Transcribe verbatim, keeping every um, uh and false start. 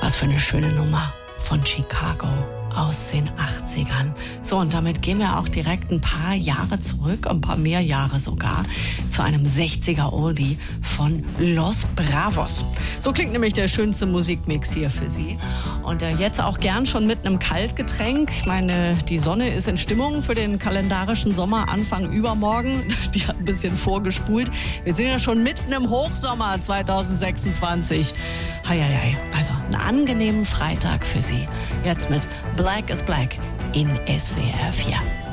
Was für eine schöne Nummer von Chicago aus den achtzigern. So, und damit gehen wir auch direkt ein paar Jahre zurück, ein paar mehr Jahre sogar, zu einem sechziger-Oldie von Los Bravos. So klingt nämlich der schönste Musikmix hier für Sie. Und äh, jetzt auch gern schon mit einem Kaltgetränk. Ich meine, die Sonne ist in Stimmung für den kalendarischen Sommer Anfang übermorgen. Die hat ein bisschen vorgespult. Wir sind ja schon mitten im Hochsommer zweitausendsechsundzwanzig. Heieiei. Also einen angenehmen Freitag für Sie. Jetzt mit Black is Black in S W R vier.